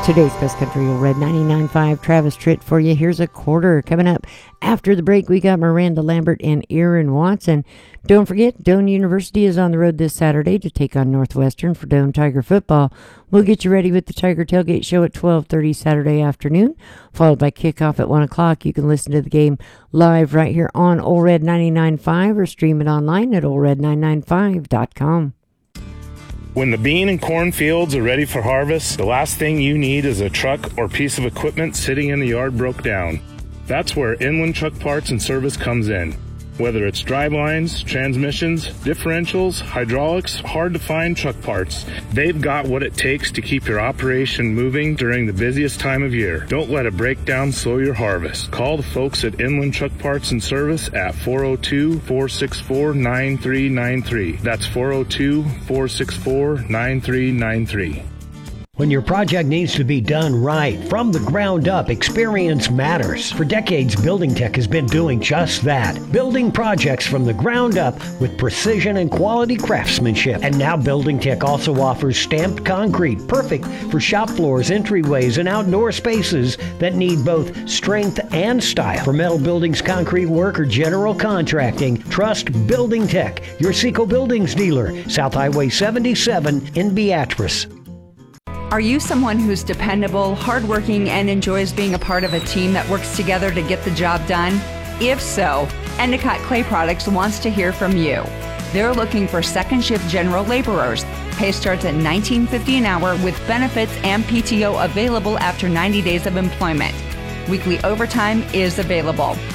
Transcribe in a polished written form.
Today's Best Country Old Red 99.5 Travis Tritt for you. Here's a quarter coming up. After the break, we got Miranda Lambert and Aaron Watson. Don't forget, Doane University is on the road this Saturday to take on Northwestern for Doane Tiger football. We'll get you ready with the Tiger Tailgate Show at 12:30 Saturday afternoon, followed by kickoff at 1 o'clock. You can listen to the game live right here on Old Red 99.5 or stream it online at oldred995.com. When the bean and corn fields are ready for harvest, the last thing you need is a truck or piece of equipment sitting in the yard broke down. That's where Inland Truck Parts and Service comes in. Whether it's drivelines, transmissions, differentials, hydraulics, hard-to-find truck parts, they've got what it takes to keep your operation moving during the busiest time of year. Don't let a breakdown slow your harvest. Call the folks at Inland Truck Parts and Service at 402-464-9393. That's 402-464-9393. When your project needs to be done right, from the ground up, experience matters. For decades, Building Tech has been doing just that. Building projects from the ground up with precision and quality craftsmanship. And now Building Tech also offers stamped concrete, perfect for shop floors, entryways, and outdoor spaces that need both strength and style. For metal buildings, concrete work, or general contracting, trust Building Tech, your Seco Buildings dealer, South Highway 77 in Beatrice. Are you someone who's dependable, hardworking, and enjoys being a part of a team that works together to get the job done? If so, Endicott Clay Products wants to hear from you. They're looking for second shift general laborers. Pay starts at $19.50 an hour with benefits and PTO available after 90 days of employment. Weekly overtime is available.